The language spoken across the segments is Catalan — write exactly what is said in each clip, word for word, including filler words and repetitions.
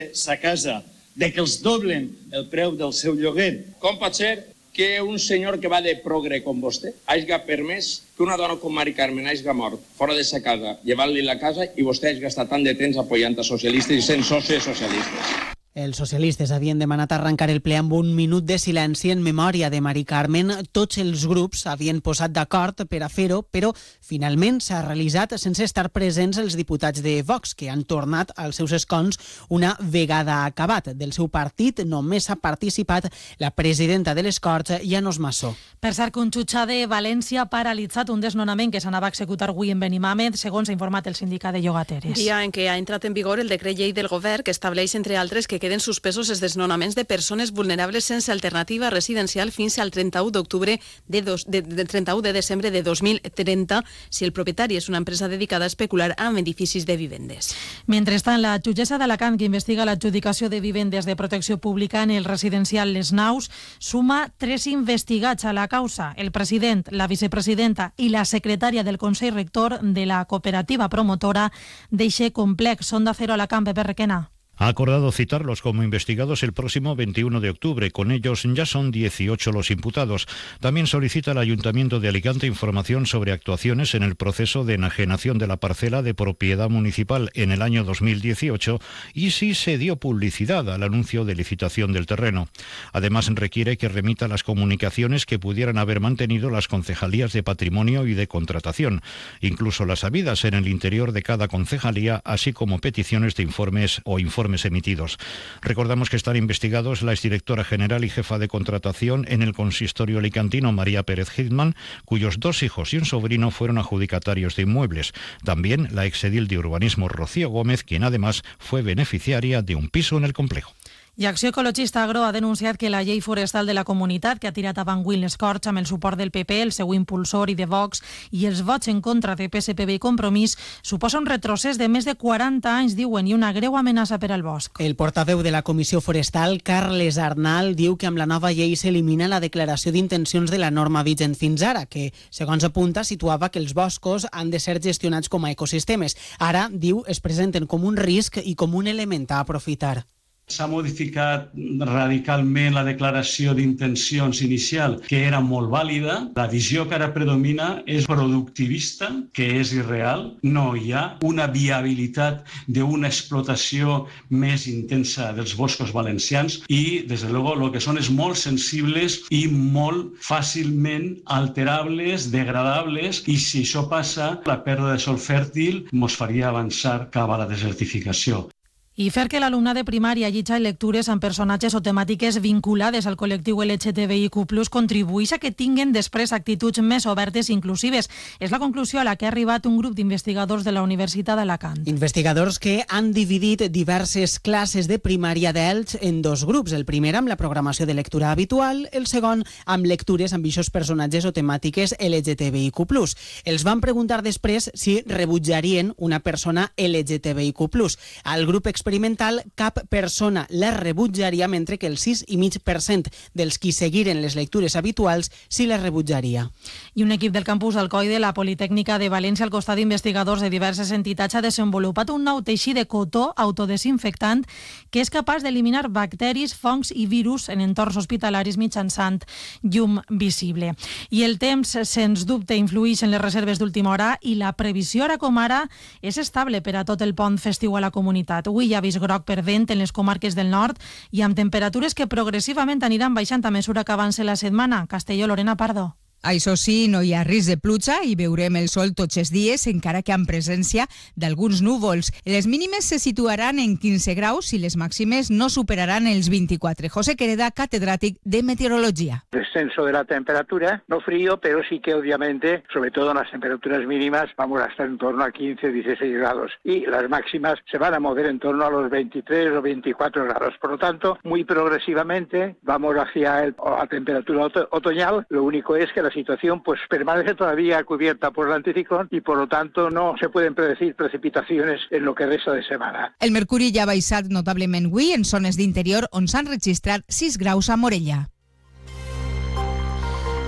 sa casa, de que els doblen el preu del seu lloguer. Com pot ser que un senyor que va de progre com vostè hagi permès que una dona com Mari Carmen hagi mort fora de sa casa, llevant-li la casa, i vostè hagi gastat tant de temps apoyant a socialistes i sent socis socialistes? Els socialistes havien demanat arrencar el ple amb un minut de silenci en memòria de Mari Carmen. Tots els grups havien posat d'acord per a fer-ho, però finalment s'ha realitzat sense estar presents els diputats de Vox, que han tornat als seus escons una vegada acabat. Del seu partit només ha participat la presidenta de les Corts, Llanos Massó. Per cert, que un jutge de València ha paralitzat un desnonament que s'anava a executar avui en Benimàmet, segons ha informat el sindicat de llogateres. Dia en què ha entrat en vigor el decret llei del govern que estableix, entre altres, que queden suspesos els desnonaments de persones vulnerables sense alternativa residencial fins al trenta-u d'octubre de, dos, de, de trenta-u de desembre de dos mil trenta si el propietari és una empresa dedicada a especular amb edificis de vivendes. Mentrestant, la jutgessa d'Alacant, que investiga l'adjudicació de vivendes de protecció pública en el residencial Les Naus, suma tres investigats a la causa: el president, la vicepresidenta i la secretària del Consell Rector de la cooperativa promotora d'eixe complex. Onda Cero, Alacant, Pepe Requena. Ha acordado citarlos como investigados el próximo veintiuno de octubre. Con ellos ya son dieciocho los imputados. También solicita al Ayuntamiento de Alicante información sobre actuaciones en el proceso de enajenación de la parcela de propiedad municipal en el año dos mil dieciocho y si se dio publicidad al anuncio de licitación del terreno. Además, requiere que remita las comunicaciones que pudieran haber mantenido las concejalías de patrimonio y de contratación, incluso las habidas en el interior de cada concejalía, así como peticiones de informes o informes emitidos. Recordamos que están investigados la exdirectora general y jefa de contratación en el consistorio alicantino, María Pérez Hitman, cuyos dos hijos y un sobrino fueron adjudicatarios de inmuebles. También la exedil de urbanismo Rocío Gómez, quien además fue beneficiaria de un piso en el complejo. I Acció Ecologista Agro ha denunciat que la llei forestal de la comunitat, que ha tirat avant avui les Corts amb el suport del P P, el seu impulsor, i de Vox, i els vots en contra de P S P B i Compromís, suposa un retrocés de més de quaranta anys, diuen, i una greu amenaça per al bosc. El portaveu de la Comissió Forestal, Carles Arnal, diu que amb la nova llei s'elimina la declaració d'intencions de la norma vigent fins ara, que, segons apunta, situava que els boscos han de ser gestionats com a ecosistemes. Ara, diu, es presenten com un risc i com un element a aprofitar. S'ha modificat radicalment la declaració d'intencions inicial, que era molt vàlida. La visió que ara predomina és productivista, que és irreal. No hi ha una viabilitat d'una explotació més intensa dels boscos valencians i, des de luego, el que són és molt sensibles i molt fàcilment alterables, degradables, i si això passa, la pèrdua de sòl fèrtil mos faria avançar cap a la desertificació. I fer que l'alumnat de primària llegeixi lectures amb personatges o temàtiques vinculades al col·lectiu L G T B I Q plus, contribueix a que tinguin després actituds més obertes i inclusives. És la conclusió a la que ha arribat un grup d'investigadors de la Universitat d'Alacant. Investigadors que han dividit diverses classes de primària d'Elx en dos grups. El primer amb la programació de lectura habitual, el segon amb lectures amb aquests personatges o temàtiques L G T B I Q plus. Els van preguntar després si rebutjarien una persona L G T B I Q plus. Al grup experimental, cap persona la rebutjaria, mentre que el sis coma cinc per cent dels qui seguiren les lectures habituals sí la rebutjaria. I un equip del campus d'Alcoi de la Politècnica de València, al costat d'investigadors de diverses entitats, ha desenvolupat un nou teixit de cotó autodesinfectant que és capaç d'eliminar bacteris, fongs i virus en entorns hospitalaris mitjançant llum visible. I el temps, sens dubte, influeix en les reserves d'última hora i la previsió, ara com ara, és estable per a tot el pont festiu a la comunitat. Avui hi ha avís groc per vent en les comarques del nord i amb temperatures que progressivament aniran baixant a mesura que avance la setmana. Castelló, Lorena Pardo. Això sí, no hi ha risc de pluja i veurem el sol tots els dies, encara que amb presència d'alguns núvols. Les mínimes se situaran en quinze graus i les màximes no superaran els vint-i-quatre. José Quereda, catedrático de meteorología. Descenso de la temperatura, no frío, pero sí que obviamente, sobre todo en las temperaturas mínimas, vamos a estar en torno a quince a dieciséis grados. Y las máximas se van a mover en torno a los veintitrés o veinticuatro grados. Por lo tanto, muy progresivamente vamos hacia el, a temperatura oto- otoñal. Lo único es que la situación pues permanece todavía cubierta por el anticiclón y por lo tanto no se pueden predecir precipitaciones en lo que resta de semana. El mercuri ja ha baixat notablement avui en zones d'interior on s'han registrat sis graus a Morella.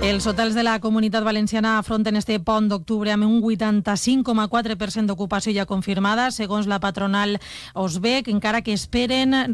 Els hotels de la Comunitat Valenciana afronten este pont d'octubre amb un vuitanta-cinc coma quatre per cent d'ocupació ja confirmada, segons la patronal Osbec, encara que esperen